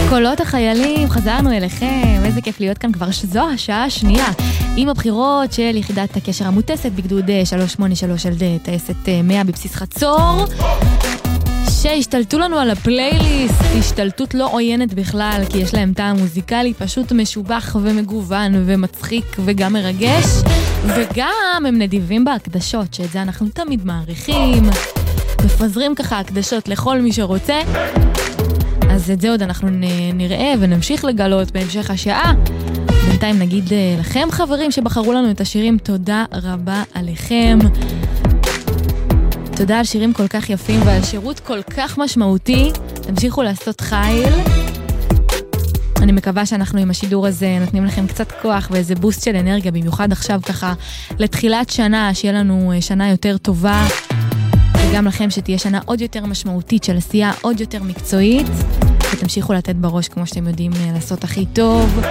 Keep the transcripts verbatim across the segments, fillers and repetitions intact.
קולות החיילים, חזרנו אליכם, איזה כיף להיות כאן כבר, שזו השעה השנייה, עם הבחירות של יחידת הקשר המוטסת בגדוד שלוש שמונה שלוש על טייסת מאה בבסיס חצור, שהשתלטו לנו על הפלייליסט, השתלטות לא עוינת בכלל, כי יש להם טעם מוזיקלי פשוט משובח ומגוון ומצחיק וגם מרגש, וגם הם נדיבים בהקדשות, שאת זה אנחנו תמיד מעריכים, מפזרים ככה הקדשות לכל מי שרוצה, אז את זה עוד אנחנו נראה ונמשיך לגלות בהמשך השעה. בינתיים נגיד לכם חברים שבחרו לנו את השירים, תודה רבה עליכם. תודה על שירים כל כך יפים ועל שירות כל כך משמעותי. תמשיכו לעשות חיל. אני מקווה שאנחנו עם השידור הזה נותנים לכם קצת כוח ואיזה בוסט של אנרגיה, במיוחד עכשיו ככה לתחילת שנה, שיהיה לנו שנה יותר טובה. וגם לכם שתהיה שנה עוד יותר משמעותית של עשייה, עוד יותר מקצועית, ותמשיכו לתת בראש כמו שאתם יודעים לעשות הכי טוב.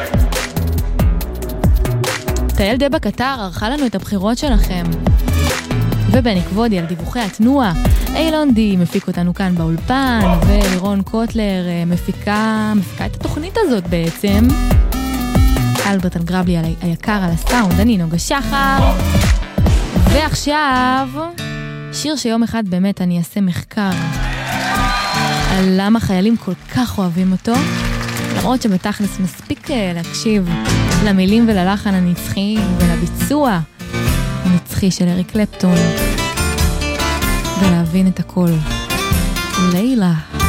טייל דבק אתר ערכה לנו את הבחירות שלכם, ובני כבודי על דיווחי התנועה. אילון די מפיק אותנו כאן באולפן, ולירון קוטלר מפיקה, מפיקה את התוכנית הזאת בעצם. אלברט אלגרבלי על היקר על הסאונד, אני נוגה שחר. ועכשיו שיר שיום אחד באמת אני אעשה מחקר על למה חיילים כל כך אוהבים אותו, למרות שבתכלס מספיק להקשיב למילים וללחן הנצחי ולביצוע הנצחי של אריק קלפטון ולהבין את הכל. לילה